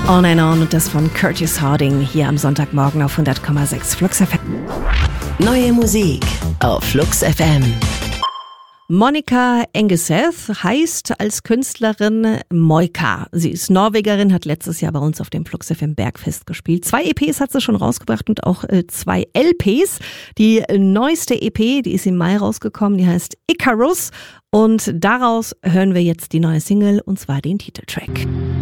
On and On und das von Curtis Harding hier am Sonntagmorgen auf 100,6 Flux FM. Neue Musik auf Flux FM. Monica Engeseth heißt als Künstlerin Moika. Sie ist Norwegerin, hat letztes Jahr bei uns auf dem Flux FM Bergfest gespielt. 2 EPs hat sie schon rausgebracht und auch 2 LPs. Die neueste EP, die ist im Mai rausgekommen, die heißt Icarus. Und daraus hören wir jetzt die neue Single, und zwar den Titeltrack.